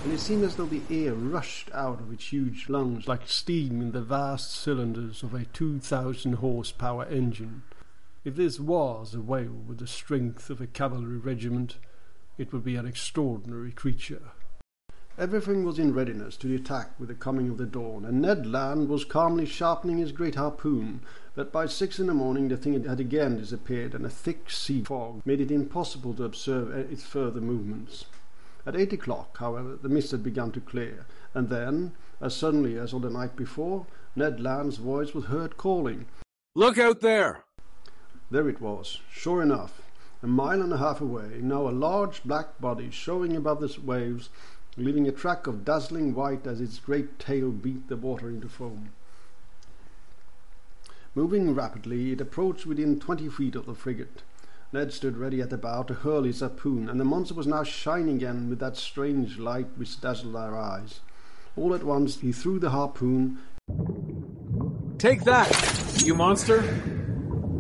and it seemed as though the air rushed out of its huge lungs like steam in the vast cylinders of a 2,000 horsepower engine. If this was a whale with the strength of a cavalry regiment, it would be an extraordinary creature. Everything was in readiness to the attack with the coming of the dawn, and Ned Land was calmly sharpening his great harpoon, but by 6 in the morning the thing had again disappeared, and a thick sea fog made it impossible to observe its further movements. At 8 o'clock, however, the mist had begun to clear, and then, as suddenly as on the night before, Ned Land's voice was heard calling, "Look out there!" There it was, sure enough, a mile and a half away, now a large black body showing above the waves, leaving a track of dazzling white as its great tail beat the water into foam. Moving rapidly, it approached within 20 feet of the frigate. Ned stood ready at the bow to hurl his harpoon, and the monster was now shining again with that strange light which dazzled our eyes. All at once he threw the harpoon. "Take that, you monster!"